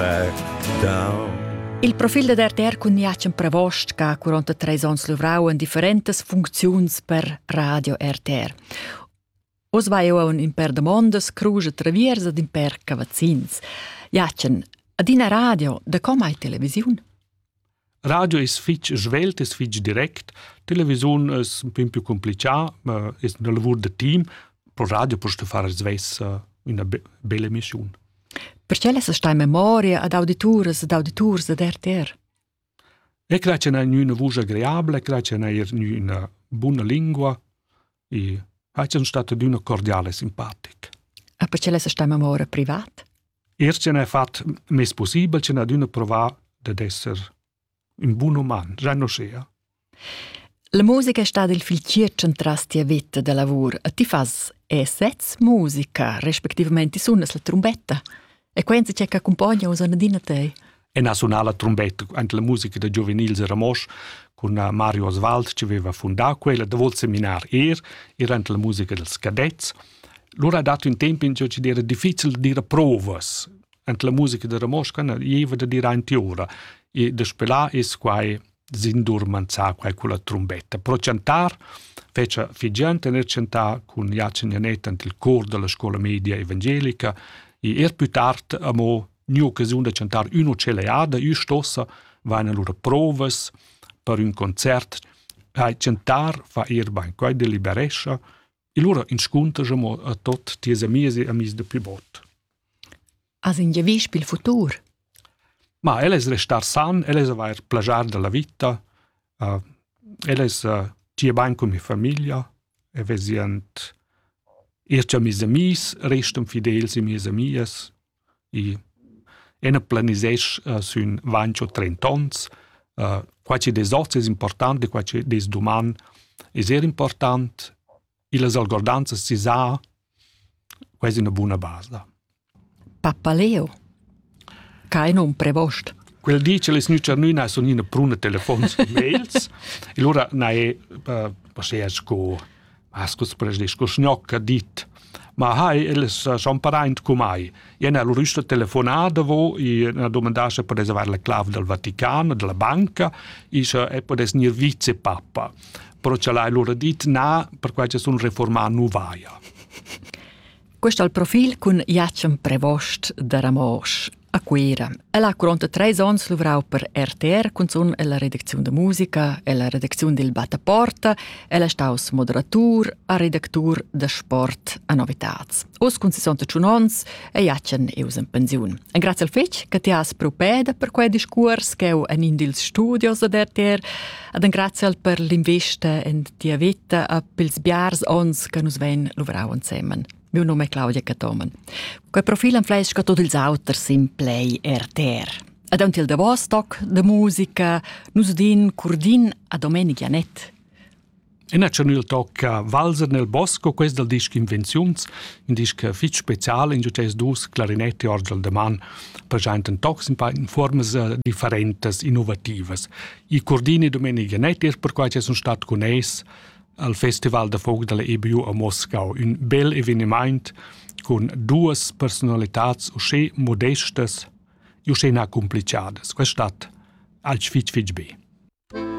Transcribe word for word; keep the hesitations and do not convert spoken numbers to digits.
Il profil de R T R cun Jacen Prevost che ha quarantatré ans luvrau en differentes funziuns per Radio R T R. Os vai eu un imper de mondes, cruja traviers ad imper cavazzins. Jacen, ad ina radio, de com hai televisiun? Radio es fitch svelt, es fitch direct. Television es un più complicia, ma es un lavoro de team. Pro radio posso fare sves una be- bella emissione. Perché lesa sta in memoria ad auditores, ad auditors ad R T R? E credo che è una voce agreabile, credo che è una buona lingua e è stata una cordiale simpatica. E perché lesa sta in memoria privata? Erst ce n'è fatto mes possibile, ce n'è una prova ad essere un buon umano, già non sia. La musica è stata il fil centras tia vita del lavoro. E ti fas e sez musica, rispettivamente suonas la trombetta. E quando c'è che accompagna o sonadina te? E na suonare la trombetta, anche la musica da Giovenils Ramos, con Mario Oswald ci aveva fondato quella, da vol seminar er, era anche la musica dels cadets. Loro ha dato un tempo in cui era difficile dire provas. Anche la musica di Ramos, che aveva da dire anche ora. E da spelare è quai zindurmanza, quai con la trombetta. Pro cantar, fece figgiante nel cantar con Jacen Janet anche il coro della scuola media evangelica. E er più tard amo ni occasione di cantare una celeada, una stossa, vanno loro provas per un concert. E cantar fa er ben quai de liberescia. E loro inscontrano a tot tiese amici e amici de più bot. As in javis pil futur? Ma ella es restar san, ella es aver plagiar della vita, uh, ella es uh, tia ben con mia famiglia, e vesient ercia mis amis, restam fidels e mis amias, e ena planisesch uh, sun vancio trentons, uh, quaci des oz es important, quaci des duman es er important, e las algordanzas si sa, quasi una buona base. Papa Leo? Che non Prevost? Quel dice le snuccia nuna sono in pruna telefons e mails, e allora nae uh, pasesco ascos presdesco snocca dit, ma hai eles uh, son parent comai. E na l'urista telefonada vo e na domandasse per avere la clave del Vaticano, della banca, e se e per esnir vice papa. Però ce l'hai loro dit na, per quai c'è un reformato nuvaia. Questo è il profilo con Jacen Prevost da Ramos. A Quera. Ella ha quarantatré ans luvrau per R T R, con son e la redazione de musica, e la redazione del Battaporta, ella staus moderatur, a redaktur de sport a novitats. Os con sessantacinque ans, e Jacen eus in pensiun. E grazie al fetch che ti has propeda per quei discurs che eu en indils studios ad R T R, ed en grazie al per l'investa en tia vita a pils biars ons che nus ven luvrau insemmen. Mio nome è Claudia Catoman. Quei profil in flash che tutti els auters in Play R T R. Ad un til de Vostok, de musica, nus din curdin a Domenic Janet. E na c'è il tocca Valser nel Bosco, questo del disco Invenzions, un disco fit speciale, in cui c'è dus clarinetti orgel de man, presenten tocs in, in formas uh, differentes, innovativas. I curdini Domenic Janet er per quai c'è un stat con es, al Festival de Folk della E B U a Moscou. Un bel eveniment con due personalità usce modestes e usce na complicadas. Questo è stato al fitch fitch be.